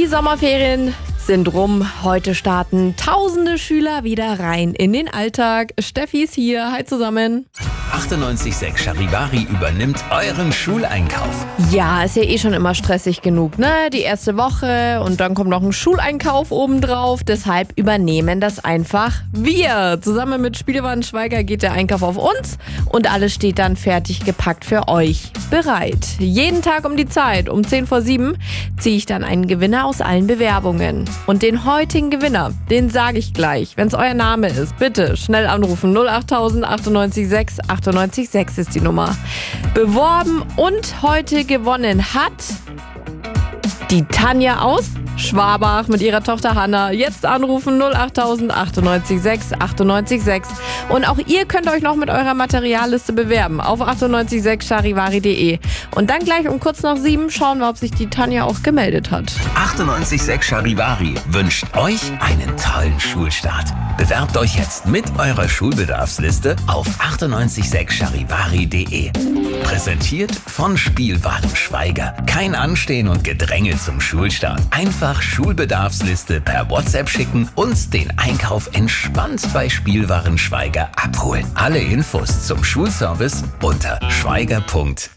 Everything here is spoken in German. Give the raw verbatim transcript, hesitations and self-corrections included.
Sommerferien sind rum. Heute starten tausende Schüler wieder rein in den Alltag. Steffi ist hier. Hi zusammen. achtundneunzig Komma sechs Charivari übernimmt euren Schuleinkauf. Ja, ist ja eh schon immer stressig genug, ne? Die erste Woche und dann kommt noch ein Schuleinkauf obendrauf. Deshalb übernehmen das einfach wir. Zusammen mit Spielwarenschweiger geht der Einkauf auf uns und alles steht dann fertig gepackt für euch bereit. Jeden Tag um die Zeit, um zehn vor sieben, ziehe ich dann einen Gewinner aus allen Bewerbungen. Und den heutigen Gewinner, den sage ich gleich. Wenn es euer Name ist, bitte schnell anrufen. null acht null null achtundneunzig sechs achtundneunzig sechs ist die Nummer. Beworben und heute gewonnen hat die Tanja aus Schwabach mit ihrer Tochter Hanna. Jetzt anrufen null acht null null achtundneunzig sechs achtundneunzig sechs. Und auch ihr könnt euch noch mit eurer Materialliste bewerben auf achtundneunzig sechs charivari punkt de. Und dann gleich um kurz nach sieben schauen wir, ob sich die Tanja auch gemeldet hat. achtundneunzig Komma sechs Charivari wünscht euch einen tollen Schulstart. Bewerbt euch jetzt mit eurer Schulbedarfsliste auf achtundneunzig Komma sechs charivari punkt de. Präsentiert von Spielwarenschweiger. Kein Anstehen und Gedränge zum Schulstart. Einfach Schulbedarfsliste per WhatsApp schicken und den Einkauf entspannt bei Spielwarenschweiger abholen. Alle Infos zum Schulservice unter schweiger punkt